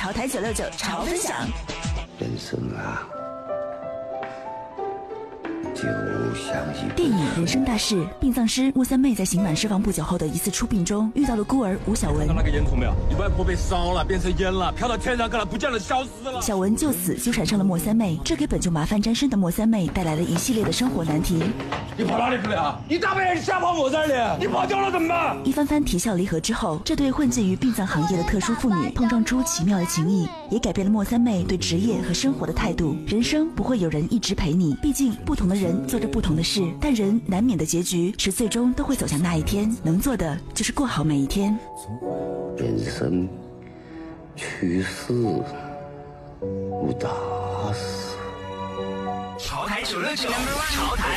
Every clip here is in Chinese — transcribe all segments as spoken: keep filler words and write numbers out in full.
潮台九六九潮分享。 人生啊，就像一电影《人生大事》，殡葬师莫三妹在刑满释放不久后的一次出殡中，遇到了孤儿吴小文。 看到那个烟囱没有？你外婆被烧了，变成烟了，飘到天上，根本不见了，消失了。 小文就此纠缠上了莫三妹，这给本就麻烦沾身的莫三妹带来了一系列的生活难题。 你跑哪里去了啊？你大半夜瞎跑我这里，你跑掉了怎么办？ 一番番啼笑离合之后，这对混迹于殡葬行业的特殊妇女碰撞出奇妙的情谊，也改变了莫三妹对职业和生活的态度。人生不会有人一直陪你，毕竟不同的人做着不同的事，但人难免的结局是最终都会走向那一天，能做的就是过好每一天。 人生去世无大事。 潮台九六九，潮台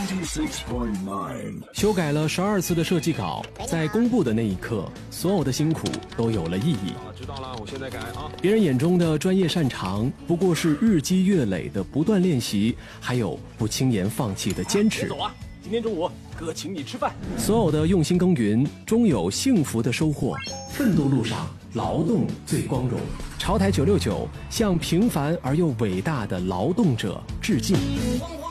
修改了十二次的设计稿，在公布的那一刻，所有的辛苦都有了意义。 知道了，我现在改啊。 别人眼中的专业擅长，不过是日积月累的不断练习，还有不轻言放弃的坚持。 走啊！今天中午哥请你吃饭。 所有的用心耕耘，终有幸福的收获。奋斗路上，劳动最光荣。潮台九六九向平凡而又伟大的劳动者致敬。